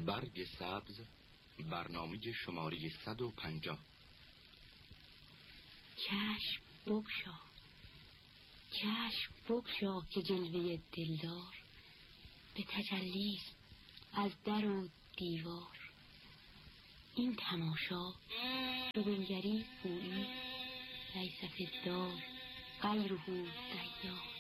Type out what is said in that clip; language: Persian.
برگ سبز، برنامه شماره 150. چشم بگشا، چشم بگشا که جلوه دلدار به تجلیست از در و دیوار. این تماشا به بنگری گویی لیس فی الدار غیره دیار.